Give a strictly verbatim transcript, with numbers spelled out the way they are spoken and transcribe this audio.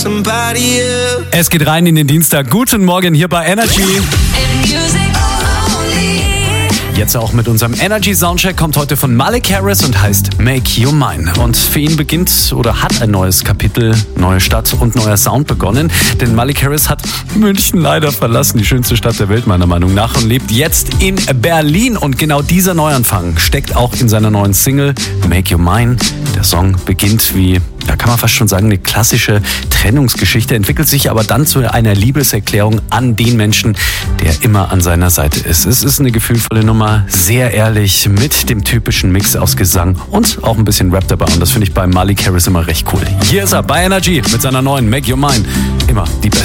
somebody else. Es geht rein in den Dienstag. Guten Morgen hier bei Energy. Jetzt auch mit unserem Energy Soundcheck kommt heute von Malik Harris und heißt Make You Mine. Und für ihn beginnt oder hat ein neues Kapitel, neue Stadt und neuer Sound begonnen. Denn Malik Harris hat München leider verlassen, die schönste Stadt der Welt meiner Meinung nach, und lebt jetzt in Berlin. Und genau dieser Neuanfang steckt auch in seiner neuen Single Make You Mine. Der Song beginnt wie, da kann man fast schon sagen, eine klassische Trennungsgeschichte, entwickelt sich aber dann zu einer Liebeserklärung an den Menschen, der immer an seiner Seite ist. Es ist eine gefühlvolle Nummer, sehr ehrlich, mit dem typischen Mix aus Gesang und auch ein bisschen Rap dabei. Und das finde ich bei Malik Harris immer recht cool. Hier ist er bei Energy mit seiner neuen Make Your Mine. Immer die beste.